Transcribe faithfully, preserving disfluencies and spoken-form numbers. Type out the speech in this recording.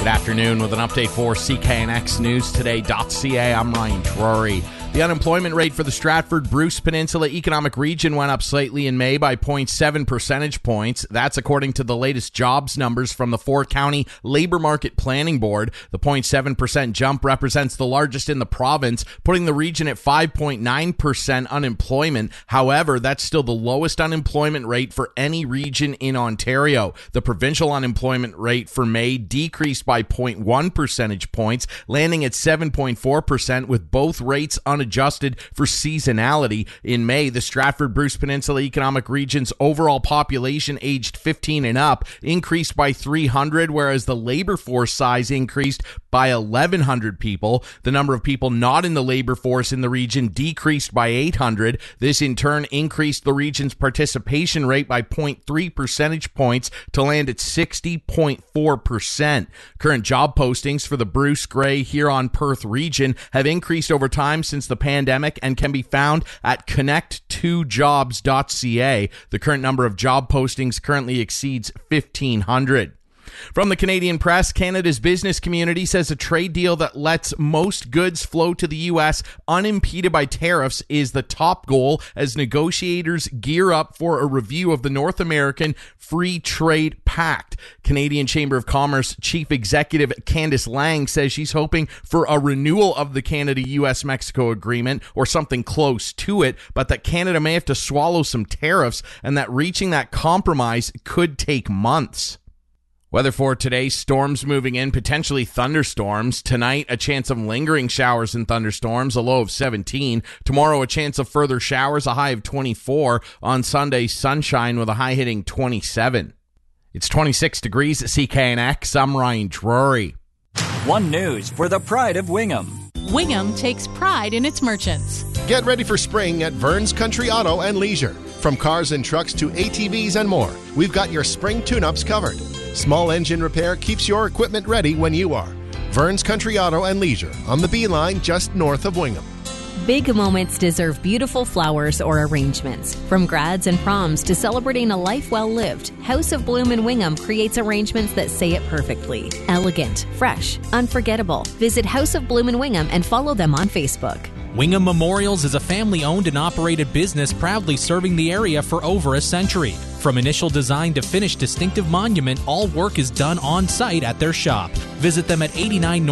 Good afternoon with an update for C K N X News Today.ca. I'm Ryan Drury. The unemployment rate for the Stratford-Bruce Peninsula Economic Region went up slightly in May by zero point seven percentage points. That's according to the latest jobs numbers from the four-county Labor Market Planning Board. The zero point seven percent jump represents the largest in the province, putting the region at five point nine percent unemployment. However, that's still the lowest unemployment rate for any region in Ontario. The provincial unemployment rate for May decreased by zero point one percentage points, landing at seven point four percent, with both rates unadjusted for seasonality. In May, the Stratford-Bruce Peninsula Economic Region's overall population aged fifteen and up increased by three hundred, whereas the labor force size increased by eleven hundred people. The number of people not in the labor force in the region decreased by eight hundred. This in turn increased the region's participation rate by zero point three percentage points to land at sixty point four percent. Current job postings for the Bruce, Grey, Huron, Perth region have increased over time since the pandemic and can be found at connect two jobs dot c a. The current number of job postings currently exceeds fifteen hundred. From the Canadian Press, Canada's business community says a trade deal that lets most goods flow to the U S unimpeded by tariffs is the top goal as negotiators gear up for a review of the North American Free Trade Pact. Canadian Chamber of Commerce Chief Executive Candice Lang says she's hoping for a renewal of the Canada-U S Mexico agreement or something close to it, but that Canada may have to swallow some tariffs and that reaching that compromise could take months. Weather for today, storms moving in, potentially thunderstorms. Tonight, a chance of lingering showers and thunderstorms, a low of seventeen. Tomorrow, a chance of further showers, a high of twenty-four. On Sunday, sunshine with a high hitting twenty-seven. It's twenty-six degrees at C K N X. I'm Ryan Drury. One News for the pride of Wingham. Wingham takes pride in its merchants. Get ready for spring at Vern's Country Auto and Leisure. From cars and trucks to A T Vs and more, we've got your spring tune-ups covered. Small engine repair keeps your equipment ready when you are. Vern's Country Auto and Leisure on the B line just north of Wingham. Big moments deserve beautiful flowers or arrangements. From grads and proms to celebrating a life well lived, House of Bloom in Wingham creates arrangements that say it perfectly. Elegant, fresh, unforgettable. Visit House of Bloom in Wingham and follow them on Facebook. Wingham Memorials is a family-owned and operated business proudly serving the area for over a century. From initial design to finished distinctive monument, all work is done on-site at their shop. Visit them at eighty-nine North